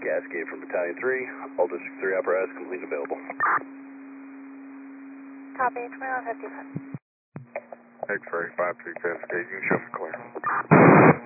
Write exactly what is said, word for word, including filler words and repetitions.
Cascade from Battalion three, all District three apparatus complete and available. Copy, twenty-one fifty-five. X-ray five three Cascade, you can show me clear.